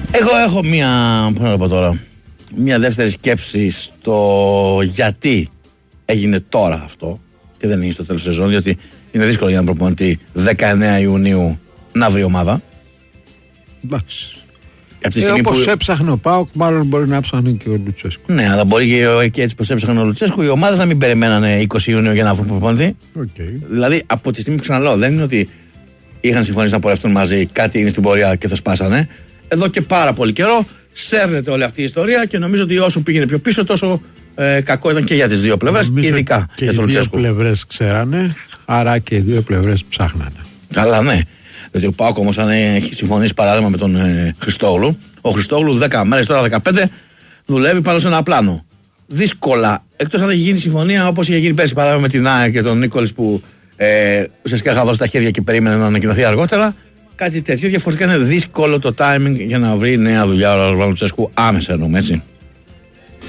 Εγώ έχω μια δεύτερη σκέψη στο γιατί έγινε τώρα αυτό και δεν είναι στο τέλος της σεζόν, διότι είναι δύσκολο για έναν προπονητή 19 Ιουνίου να βρει ομάδα. Εντάξει. Όπως έψαχνε ο ΠΑΟΚ, μάλλον μπορεί να έψαχνε και ο Λουτσέσκου. Ναι, αλλά μπορεί και έτσι πως έψαχνε ο Λουτσέσκου, οι ομάδες να μην περιμένανε 20 Ιουνίου για να βρουν προπονητή. Δηλαδή, από τη στιγμή που ξαναλέω, δεν είναι ότι είχαν συμφωνήσει να πορευτούν μαζί, κάτι είναι στην πορεία και θα σπάσανε. Εδώ και πάρα πολύ καιρό σέρνεται όλη αυτή η ιστορία και νομίζω ότι όσο πήγαινε πιο πίσω, τόσο κακό ήταν και για τις δύο πλευρές, ειδικά και για τον Λουτσέσκου. Οι δύο πλευρές ξέρανε, άρα και οι δύο πλευρές ψάχνανε. Καλά, ναι. Δηλαδή ο ΠΑΟΚ όμως, αν έχει συμφωνήσει παράδειγμα με τον Χριστόγλου, ο Χριστόγλου 10 μέρες, τώρα 15, δουλεύει πάνω σε ένα πλάνο. Δύσκολα, εκτός αν έχει γίνει συμφωνία όπως είχε γίνει πέρσι παράδειγμα με την ΑΕ και τον Νίκολης που ουσιαστικά είχα δώσει τα χέρια και περίμενε να ανακοινωθεί αργότερα. Κάτι τέτοιο. Διαφορετικά είναι δύσκολο το timing για να βρει νέα δουλειά ο Λουτσέσκου άμεσα, εννοούμε, έτσι.